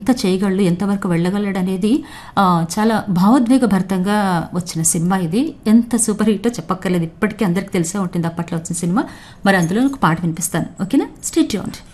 ఎంత చేయగలడు, ఎంతవరకు వెళ్ళగలడు అనేది చాలా భావోద్వేగభరితంగా వచ్చిన సినిమా ఇది. ఎంత సూపర్ హిట్టో చెప్పక్కర్లేదు, ఇప్పటికీ అందరికి తెలిసే ఉంటుంది అప్పట్లో వచ్చిన సినిమా. మరి అందులో ఒక పాట వినిపిస్తాను, ఓకేనా? Stay tuned.